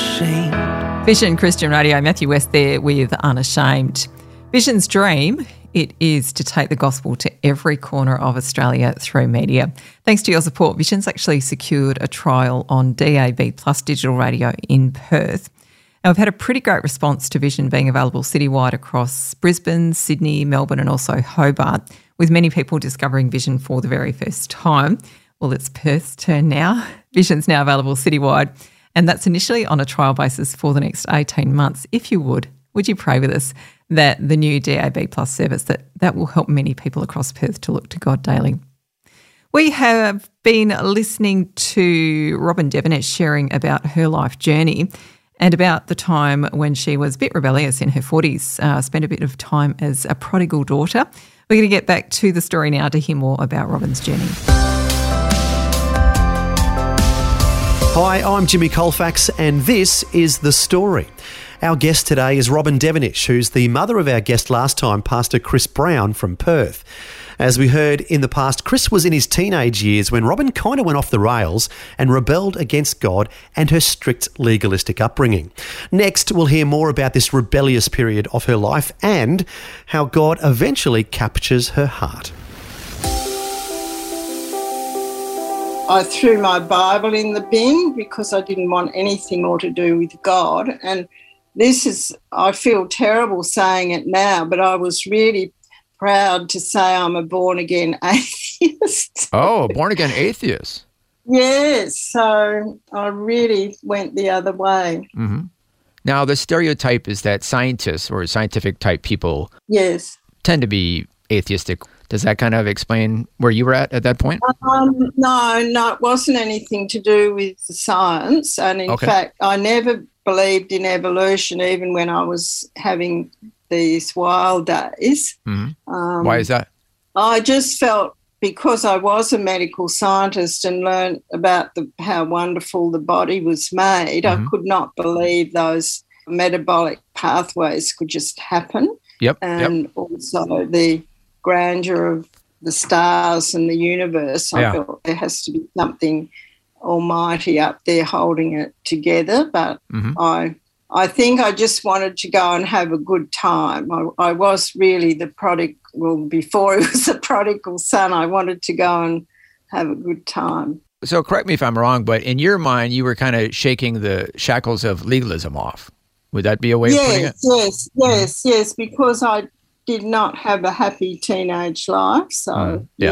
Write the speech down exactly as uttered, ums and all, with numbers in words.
unashamed. Vision Christian Radio, Matthew West there with Unashamed. Vision's dream, it is to take the gospel to every corner of Australia through media. Thanks to your support, Vision's actually secured a trial on D A B plus digital radio in Perth. And we've had a pretty great response to Vision being available citywide across Brisbane, Sydney, Melbourne and also Hobart, with many people discovering Vision for the very first time. Well, it's Perth's turn now. Vision's now available citywide, and that's initially on a trial basis for the next eighteen months. If you would, would you pray with us that the new D A B plus service, that, that will help many people across Perth to look to God daily. We have been listening to Robyn Devonish sharing about her life journey and about the time when she was a bit rebellious in her forties, uh, spent a bit of time as a prodigal daughter. We're going to get back to the story now to hear more about Robyn's journey. Hi, I'm Jimmy Colfax and this is The Story. Our guest today is Robyn Devonish, who's the mother of our guest last time, Pastor Chris Brown from Perth. As we heard in the past, Chris was in his teenage years when Robyn kind of went off the rails and rebelled against God and her strict legalistic upbringing. Next, we'll hear more about this rebellious period of her life and how God eventually captures her heart. I threw my Bible in the bin because I didn't want anything more to do with God. And this is, I feel terrible saying it now, but I was really proud to say I'm a born-again atheist. Oh, born-again atheist. Yes, so I really went the other way. Mm-hmm. Now, the stereotype is that scientists or scientific-type people yes. tend to be atheistic. Does that kind of explain where you were at at that point? Um, no, no, it wasn't anything to do with the science. And in okay. fact, I never believed in evolution, even when I was having these wild days. Mm-hmm. Um, Why is that? I just felt because I was a medical scientist and learned about the, how wonderful the body was made, mm-hmm. I could not believe those metabolic pathways could just happen. Yep. And yep. also the grandeur of the stars and the universe. I yeah. felt there has to be something almighty up there holding it together. But mm-hmm. I I think I just wanted to go and have a good time. I, I was really the prodigal, well, before he was the prodigal son, I wanted to go and have a good time. So correct me if I'm wrong, but in your mind, you were kind of shaking the shackles of legalism off. Would that be a way yes, of putting it? Yes, yes, yes, because I did not have a happy teenage life. So, mm, yeah.